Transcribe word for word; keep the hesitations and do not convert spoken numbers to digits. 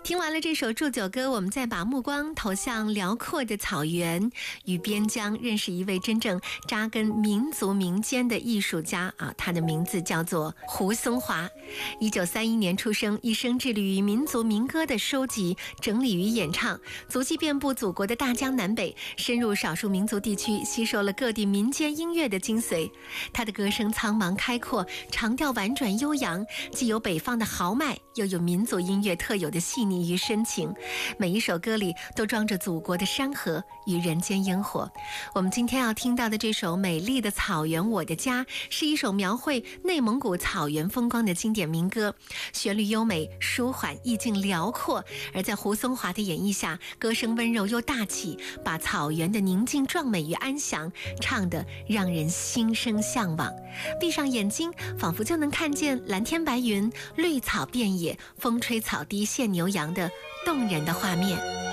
听完了这首祝酒歌，我们再把目光投向辽阔的草原与边疆，认识一位真正扎根民族民间的艺术家啊，他的名字叫做胡松华。一九三一年出生，一生致力于民族民歌的收集、整理与演唱，足迹遍布祖国的大江南北，深入少数民族地区，吸收了各地民间音乐的精髓。他的歌声苍茫开阔，长调婉转悠扬，既有北方的豪迈，又有民族音乐特有的细腻与深情，每一首歌里都装着祖国的山河与人间烟火。我们今天要听到的这首《美丽的草原我的家》是一首描绘内蒙古草原风光的经典民歌，旋律优美舒缓，意境辽阔，而在胡松华的演绎下，歌声温柔又大气，把草原的宁静壮美与安详唱得让人心生向往。闭上眼睛，仿佛就能看见蓝天白云、绿草遍野、风吹草低见牛羊的动人的画面。